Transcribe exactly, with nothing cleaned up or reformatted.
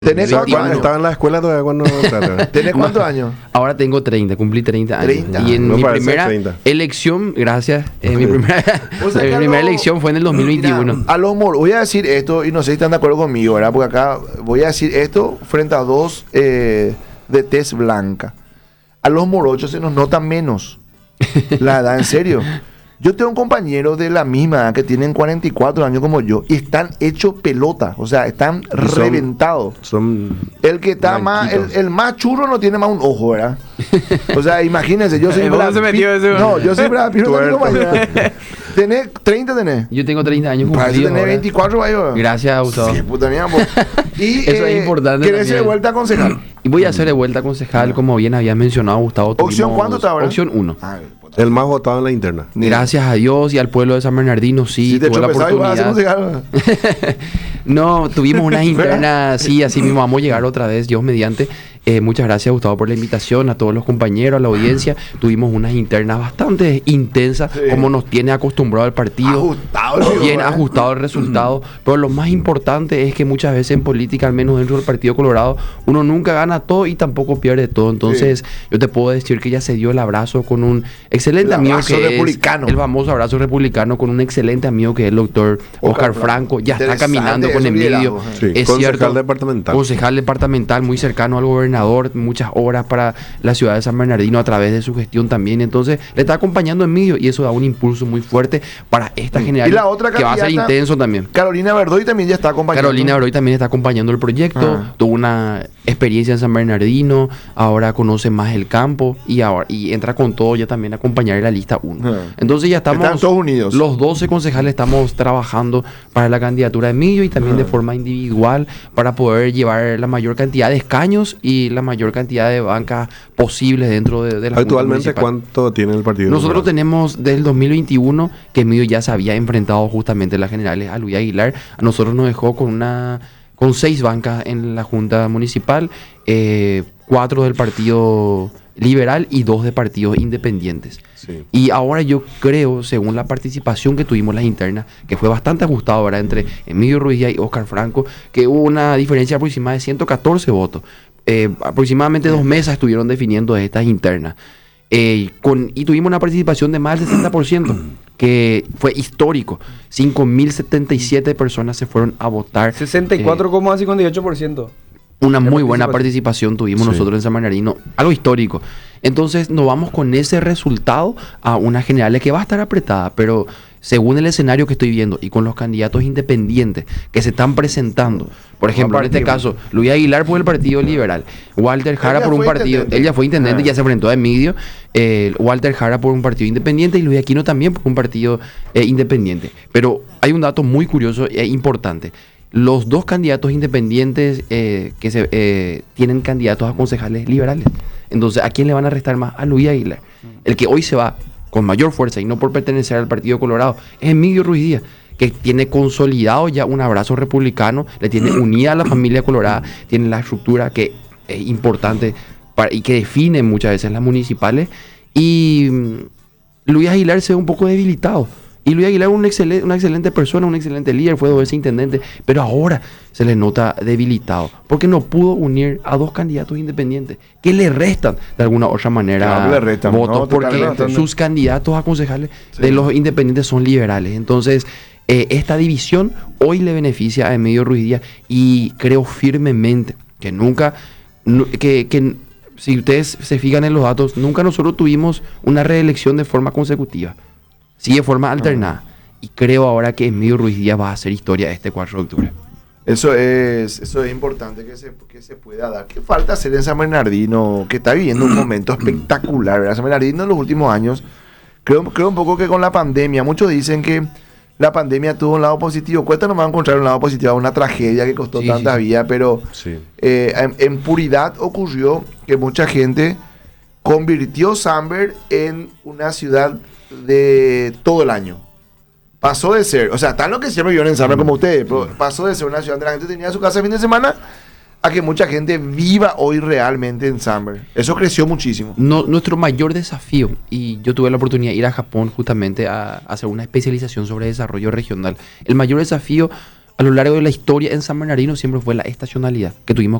¿Tenés Sí, cuántos cuando años? estaba en la escuela todavía cuando trata. ¿Tenés cuántos años? Ahora tengo treinta, cumplí treinta años. treinta. Y en No mi parece primera treinta. elección, gracias, eh, mi primera, O sea, mi que a primera lo- elección fue en el dos mil veintiuno. Mira, a lo mor voy a decir esto y no sé si están de acuerdo conmigo, ¿verdad? Porque acá voy a decir esto frente a dos eh, de tez blanca. A los morochos se nos nota menos la edad, en serio. Yo tengo un compañero de la misma edad que tienen cuarenta y cuatro años como yo y están hechos pelota, o sea, están Y son- reventados. Son El que está más, el, blanquitos. el más churro no tiene más un ojo, ¿verdad? O sea, imagínense, yo soy ¿Dónde Brad se metió Pitt. ese? No, yo soy Brad Pitt, no tengo Tuerto. compañera. ¿Tenés treinta tenés? Yo tengo treinta años Parece cumplidos. tener ahora. veinticuatro, vaya. Gracias, Gustavo. Sí, puta mía, po. Y Eso es importante ¿querés ser de también. vuelta a concejal? Y voy a hacer de vuelta concejal, como bien había mencionado Gustavo. ¿Opción tuvimos- cuánto está ahora? Opción uno. Ay, puta. el más votado en la interna. Gracias a Dios y al pueblo de San Bernardino, sí, Si te tuve la tropezás y vas a ser oportunidad. concejal. No, tuvimos unas internas, sí, así mismo vamos a llegar otra vez, Dios mediante. Eh, muchas gracias, Gustavo, por la invitación, a todos los compañeros, a la audiencia. Tuvimos unas internas bastante intensas, Sí. como nos tiene acostumbrado el partido. Ajustado, digo, Bien ¿eh? ajustado el resultado, pero lo más importante es que muchas veces en política, al menos dentro del Partido Colorado, uno nunca gana todo y tampoco pierde todo. Entonces, yo te puedo decir que ya se dio el abrazo con un excelente El amigo abrazo que republicano. es el famoso abrazo republicano con un excelente amigo que es el doctor Oscar Franco. Ya está Interesante caminando con ese Emilio. liderazgo, Sí, Es concejal cierto. departamental. Concejal departamental, muy cercano al gobernador, muchas obras para la ciudad de San Bernardino a través de su gestión también. Entonces, le está acompañando Emilio y eso da un impulso muy fuerte para esta general Y la otra que va a ser candidata, intenso también. Carolina Verdoy también ya está acompañando. Carolina Broy también está acompañando el proyecto, Ah. tuvo una experiencia en San Bernardino, ahora conoce más el campo y ahora y entra con todo ya también a acompañar en la lista uno. Ah. Entonces ya estamos Están todos unidos. los doce concejales estamos trabajando para la candidatura de Emilio y también de forma individual para poder llevar la mayor cantidad de escaños y la mayor cantidad de bancas posibles dentro de, de la Junta Actualmente, Municipal. ¿cuánto tiene el partido? Nosotros Colorado? tenemos desde el dos mil veintiuno que Emilio ya se había enfrentado justamente en las generales a Luis Aguilar. A nosotros nos dejó con una con seis bancas en la Junta Municipal, eh, cuatro del Partido Liberal y dos de partidos independientes. Sí. Y ahora yo creo, según la participación que tuvimos en las internas, que fue bastante ajustado ahora entre Emilio Ruiz y Oscar Franco, que hubo una diferencia aproximada de ciento catorce votos. Eh, aproximadamente dos mesas estuvieron definiendo estas internas. Eh, con, y tuvimos una participación de más del sesenta por ciento, que fue histórico. cinco mil setenta y siete personas se fueron a votar. sesenta y cuatro coma cincuenta y ocho por ciento. Una de muy buena participación. participación tuvimos Sí. nosotros en San Bernardino, algo histórico. Entonces nos vamos con ese resultado a una general que va a estar apretada, pero según el escenario que estoy viendo y con los candidatos independientes que se están presentando, por ejemplo, en este caso, Luis Aguilar por el Partido Liberal, Walter Jara ya por un fue partido, intendente. él ya fue intendente, Ah. ya se enfrentó a Emilio, eh, Walter Jara por un partido independiente y Luis Aquino también por un partido eh, independiente. Pero hay un dato muy curioso e importante. Los dos candidatos independientes eh, que se, eh, tienen candidatos a concejales liberales. Entonces, ¿a quién le van a restar más? A Luis Aguilar. El que hoy se va con mayor fuerza y no por pertenecer al Partido Colorado es Emilio Ruiz Díaz, que tiene consolidado ya un abrazo republicano, le tiene unida a la familia colorada, tiene la estructura que es importante para, y que define muchas veces las municipales. Y mm, Luis Aguilar se ve un poco debilitado. Y Luis Aguilar es un excelen- una excelente persona, un excelente líder, fue dos veces intendente, pero ahora se le nota debilitado, porque no pudo unir a dos candidatos independientes, que le restan de alguna otra manera Claro, le restan, votos, no, porque totalmente. sus candidatos a concejales Sí. de los independientes son liberales. Entonces, eh, esta división hoy le beneficia a Emilio Ruiz Díaz y creo firmemente que nunca, nu- que, que si ustedes se fijan en los datos, nunca nosotros tuvimos una reelección de forma consecutiva. Sí, de forma alternada. Y creo ahora que Emilio Ruiz Díaz va a hacer historia este cuatro de octubre. Eso es, eso es importante que se, que se pueda dar. ¿Qué falta hacer en San Bernardino, que está viviendo un momento espectacular, ¿verdad? San Bernardino en los últimos años, creo, creo un poco que con la pandemia, muchos dicen que la pandemia tuvo un lado positivo. Cuesta nomás encontrar un lado positivo a una tragedia que costó Sí, tantas sí. vidas, pero Sí. eh, en, en puridad ocurrió que mucha gente convirtió Samber en una ciudad de todo el año. Pasó de ser, o sea, tan lo que siempre vivieron en Samber como ustedes, pero pasó de ser una ciudad donde la gente tenía su casa el fin de semana a que mucha gente viva hoy realmente en Samber. Eso creció muchísimo. No, nuestro mayor desafío, y yo tuve la oportunidad de ir a Japón justamente a, a hacer una especialización sobre desarrollo regional. El mayor desafío a lo largo de la historia en San Bernardino siempre fue la estacionalidad que tuvimos